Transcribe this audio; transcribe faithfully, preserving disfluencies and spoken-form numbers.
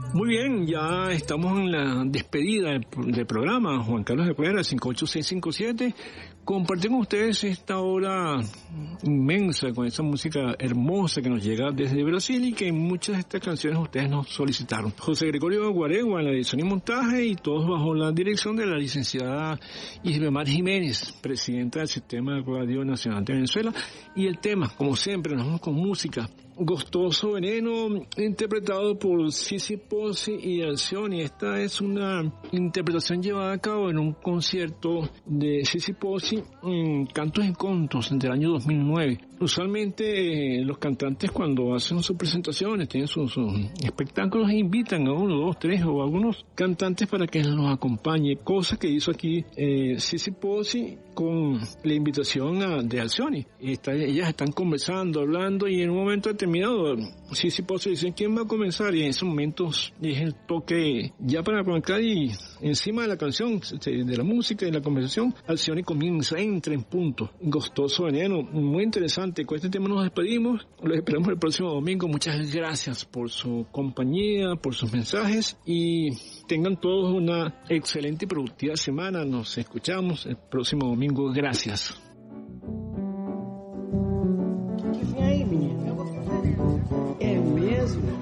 Muy bien, ya estamos en la despedida del, del programa. Juan Carlos Herrera, cinco ocho seis cinco siete. Compartir con ustedes esta hora inmensa con esa música hermosa que nos llega desde Brasil y que en muchas de estas canciones ustedes nos solicitaron. José Gregorio Guaregua en la edición y montaje y todos bajo la dirección de la licenciada Isbemar Jiménez, presidenta del Sistema Radio Nacional de Venezuela. Y el tema, como siempre, nos vamos con música. Gustoso Veneno, interpretado por Sissi Pozzi y Alcioni. Esta es una interpretación llevada a cabo en un concierto de Sissi Pozzi en Cantos y Contos del año dos mil nueve. Usualmente eh, los cantantes cuando hacen sus presentaciones, tienen sus, sus espectáculos, invitan a uno, dos, tres o algunos cantantes para que los acompañe, cosa que hizo aquí eh, Sissi Pozzi con la invitación a, de Alcioni. Está, ellas están conversando, hablando y en un momento determinado Sissi Pozzi dice ¿quién va a comenzar? Y en ese momento es el toque ya para arrancar y encima de la canción, de la música y la conversación, Alcioni comienza, entra en punto. Gustoso Veneno, muy interesante. Con este tema nos despedimos, los esperamos el próximo domingo. Muchas gracias por su compañía, por sus mensajes y tengan todos una excelente y productiva semana. Nos escuchamos el próximo domingo. Gracias. Que vem aí, menina? É mesmo?